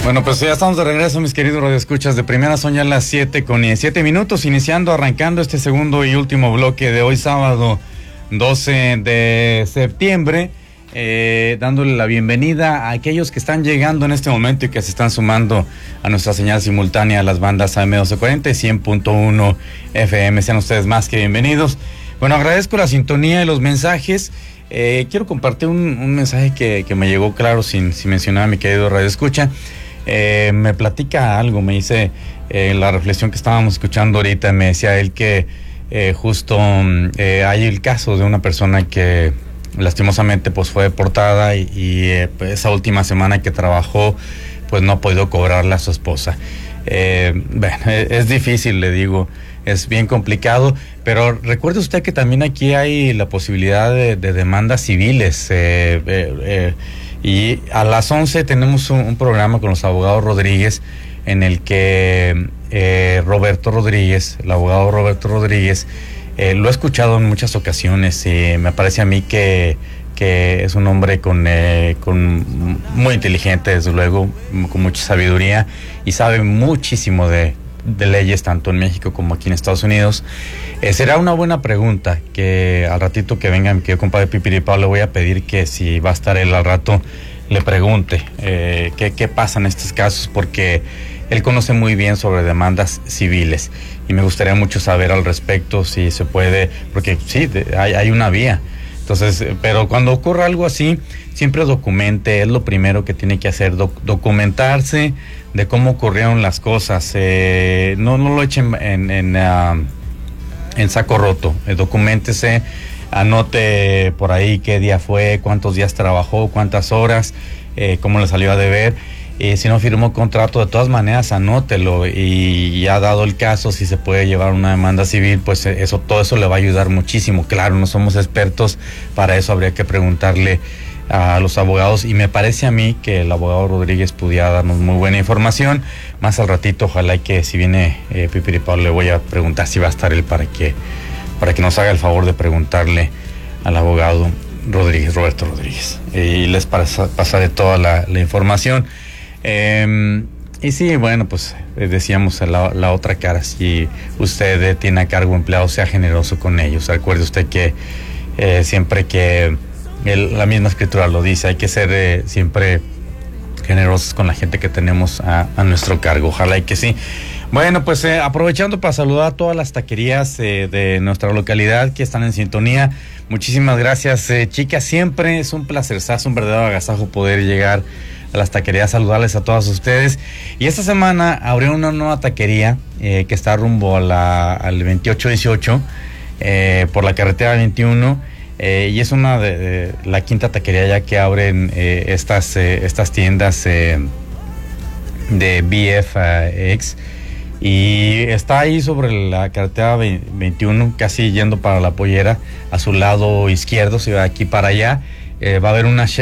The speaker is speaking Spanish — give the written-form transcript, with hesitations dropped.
Bueno, pues ya estamos de regreso, mis queridos radioescuchas. De primera son ya las 7:07, arrancando este segundo y último bloque de hoy, sábado 12 de septiembre, dándole la bienvenida a aquellos que están llegando en este momento y que se están sumando a nuestra señal simultánea a las bandas AM 1240 y 100.1 FM. Sean ustedes más que bienvenidos. Bueno, agradezco la sintonía y los mensajes. Quiero compartir un mensaje que me llegó claro sin mencionar a mi querido radioescucha. Me platica algo, me dice la reflexión que estábamos escuchando ahorita, me decía él que justo hay el caso de una persona que lastimosamente pues fue deportada y pues, esa última semana que trabajó pues no ha podido cobrarle a su esposa. Bueno, es difícil, le digo, es bien complicado, pero recuerde usted que también aquí hay la posibilidad de demandas civiles. Y a las 11 tenemos un programa con los abogados Rodríguez, en el que Roberto Rodríguez, el abogado Roberto Rodríguez, lo he escuchado en muchas ocasiones y me parece a mí que es un hombre con muy inteligente, desde luego, con mucha sabiduría y sabe muchísimo de leyes, tanto en México como aquí en Estados Unidos. Será una buena pregunta que al ratito que venga mi querido compadre Pipiripao, le voy a pedir que si va a estar él al rato, le pregunte qué pasa en estos casos, porque él conoce muy bien sobre demandas civiles y me gustaría mucho saber al respecto si se puede, porque sí, hay una vía. Entonces, pero cuando ocurra algo así, siempre documente, es lo primero que tiene que hacer, documentarse de cómo ocurrieron las cosas. No lo echen en saco roto, documéntese, anote por ahí qué día fue, cuántos días trabajó, cuántas horas, cómo le salió a deber. Si no firmó contrato, de todas maneras anótelo, y ya dado el caso, si se puede llevar una demanda civil, pues todo eso le va a ayudar muchísimo. Claro, no somos expertos, para eso habría que preguntarle a los abogados, y me parece a mí que el abogado Rodríguez pudiera darnos muy buena información. Más al ratito, ojalá y que si viene Pipiripao, le voy a preguntar si va a estar él para que nos haga el favor de preguntarle al abogado Rodríguez, Roberto Rodríguez, y les pasaré toda la información. Y sí, bueno, pues decíamos la otra cara, si usted tiene a cargo empleados, sea generoso con ellos. Recuerde usted que siempre que la misma escritura lo dice, hay que ser siempre generosos con la gente que tenemos a nuestro cargo. Ojalá y que sí. Bueno, pues aprovechando para saludar a todas las taquerías de nuestra localidad que están en sintonía. Muchísimas gracias, chicas. Siempre es un placerzazo, un verdadero agasajo poder llegar a las taquerías, saludarles a todas ustedes. Y esta semana abrió una nueva taquería que está rumbo al 2818 por la carretera 21, y es una de la quinta taquería ya que abren estas tiendas de BFX, y está ahí sobre la carretera 21, casi yendo para La Pollera, a su lado izquierdo, si va aquí para allá. Va a haber una